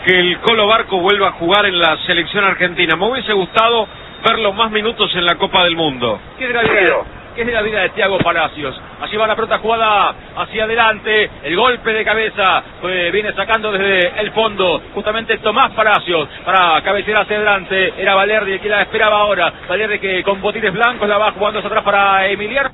Que el Colo Barco vuelva a jugar en la selección argentina. Me hubiese gustado verlo más minutos en la Copa del Mundo. ¿Qué es de la vida de Thiago Palacios? Allí va la pelota jugada hacia adelante, el golpe de cabeza viene sacando desde el fondo justamente Tomás Palacios para cabecear hacia adelante. Era Valerdi el que la esperaba ahora. Valerdi que con botines blancos la va jugando hacia atrás para Emiliano.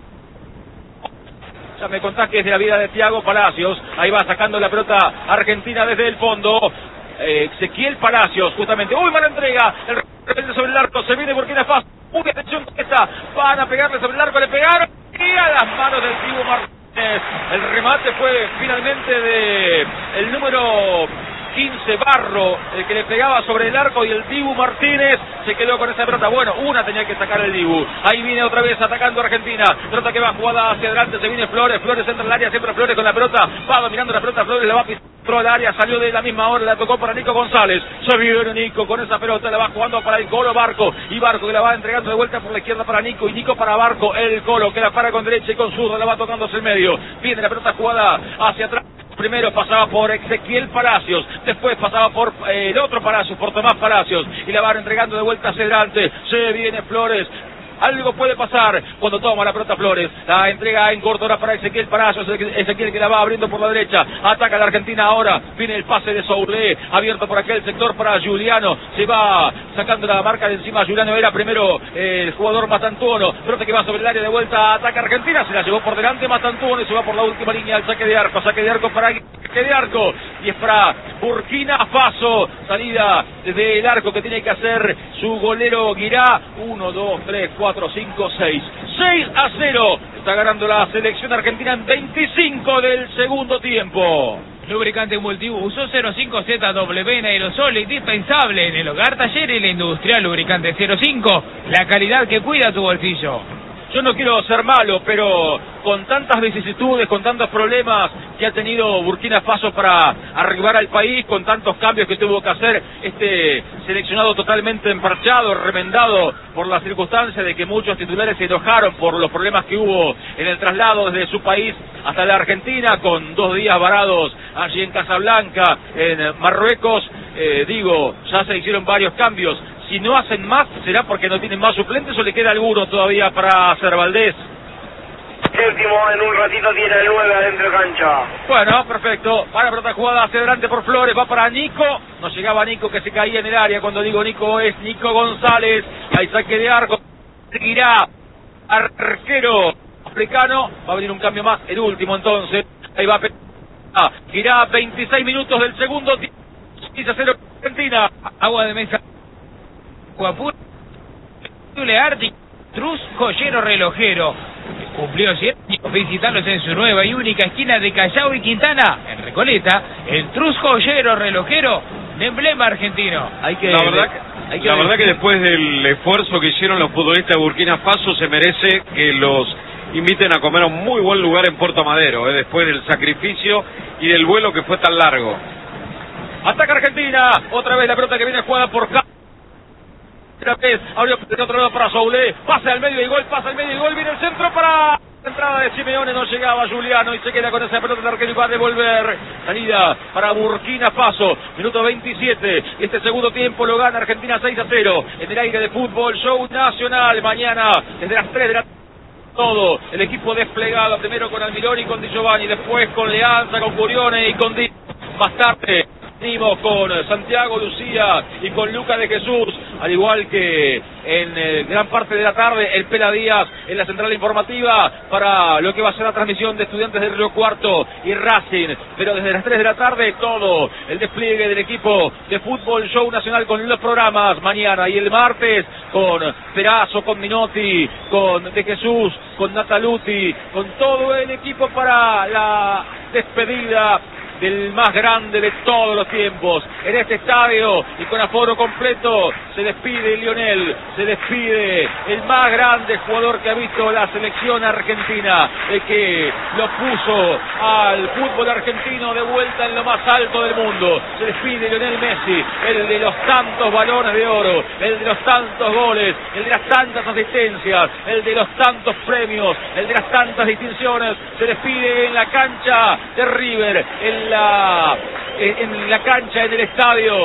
Ya me contás que es de la vida de Thiago Palacios. Ahí va sacando la pelota argentina desde el fondo. Ezequiel Palacios, justamente. ¡Uy, mala entrega! El rebelde sobre el arco, se viene Burkina Faso. ¡Uy, atención con esta! Van a pegarle sobre el arco, le pegaron. Y a las manos del Dibu Martínez. El remate fue finalmente de el número 15, Barro, el que le pegaba sobre el arco, y el Dibu Martínez se quedó con esa pelota. Bueno, una tenía que sacar el Dibu. Ahí viene otra vez atacando Argentina. Pelota que va jugada hacia adelante, se viene Flores. Flores entra en el área, siempre Flores con la pelota. Va dominando la pelota, Flores la va a pisar. Entró al área, salió de la misma hora, la tocó para Nico González. Se viene Nico con esa pelota, la va jugando para el Colo Barco. Y Barco que la va entregando de vuelta por la izquierda para Nico. Y Nico para Barco, el Colo que la para con derecha y con zurda, la va tocando hacia el medio. Viene la pelota jugada hacia atrás. Primero pasaba por Ezequiel Palacios, después pasaba por el otro Palacios, por Tomás Palacios, y la van entregando de vuelta hacia adelante. Se viene Flores. Algo puede pasar cuando toma la pelota Flores. La entrega en corto ahora para Ezequiel Palacios. Ezequiel que la va abriendo por la derecha. Ataca la Argentina ahora. Viene el pase de Soule. Abierto por aquel sector para Giuliano. Se va sacando la marca de encima. Giuliano era primero el jugador Matantuono. Pelota que va sobre el área de vuelta. Ataca Argentina. Se la llevó por delante Matantuono y se va por la última línea al saque de arco. Saque de arco para saque de arco. Y es para Burkina Faso. Salida desde el arco que tiene que hacer su golero Guirá. 1, 2, 3, 4, 5, 6. 6-0. Está ganando la selección argentina en 25 del segundo tiempo. Lubricante multiuso 05ZW en aerosol, indispensable en el hogar, taller y la industria. Lubricante 05, la calidad que cuida tu bolsillo. Yo no quiero ser malo, pero con tantas vicisitudes, con tantos problemas que ha tenido Burkina Faso para arribar al país, con tantos cambios que tuvo que hacer este seleccionado totalmente emparchado, remendado por la circunstancia de que muchos titulares se enojaron por los problemas que hubo en el traslado desde su país hasta la Argentina, con 2 días varados allí en Casablanca, en Marruecos. Ya se hicieron varios cambios. Si no hacen más, ¿será porque no tienen más suplentes o le queda alguno todavía para hacer Valdés? Séptimo, en un ratito tiene el 9 adentro de cancha. Bueno, perfecto. Para pelota jugada hacia adelante por Flores, va para Nico. No llegaba Nico, que se caía en el área. Cuando digo Nico es Nico González. Ahí saque de arco. Seguirá arquero africano. Va a venir un cambio más, el último entonces. Ahí va a Girá 26 minutos del segundo tiempo. 6-0 Argentina. Agua de mesa. Guapur, Arti, Trus, joyero relojero. Cumplió 100 años. Visitarlos en su nueva y única esquina de Callao y Quintana, en Recoleta. El Trus, joyero relojero de emblema argentino. La verdad que después del esfuerzo que hicieron los futbolistas de Burkina Faso, se merece que los inviten a comer a un muy buen lugar en Puerto Madero, después del sacrificio y del vuelo que fue tan largo. Ataca Argentina. Otra vez la pelota que viene jugada por abrió de otro lado para Soule, pasa al medio y gol, viene el centro para la entrada de Simeone, no llegaba Giuliano y se queda con esa pelota de arquero y va a devolver. Salida para Burkina Faso, minuto 27, este segundo tiempo lo gana Argentina 6-0, en el aire de Fútbol Show Nacional, mañana desde las 3 de la tarde. Todo el equipo desplegado, primero con Almirón y con Di Giovanni, después con Leanza, con Curione y con Di. Más tarde venimos con Santiago Lucía y con Luca de Jesús, al igual que en gran parte de la tarde el Pela Díaz en la central informativa para lo que va a ser la transmisión de Estudiantes de Río Cuarto y Racing. Pero desde las 3 de la tarde todo el despliegue del equipo de Fútbol Show Nacional con los programas mañana y el martes con Perazo, con Minotti, con De Jesús, con Nataluti, con todo el equipo para la despedida del más grande de todos los tiempos en este estadio y con aforo completo. Se despide Lionel, se despide el más grande jugador que ha visto la selección argentina, el que lo puso al fútbol argentino de vuelta en lo más alto del mundo. Se despide Lionel Messi, el de los tantos balones de oro, el de los tantos goles, el de las tantas asistencias, el de los tantos premios, el de las tantas distinciones. Se despide en la cancha de River, en la cancha, en el estadio